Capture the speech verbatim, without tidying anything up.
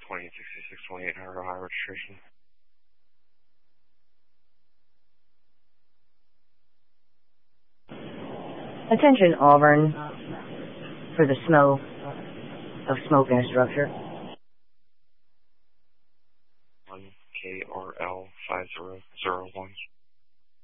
twenty-eight sixty-six, twenty-eight hundred Ohio registration. Attention Auburn for the smell of smoke in a structure. one K R L five zero zero one.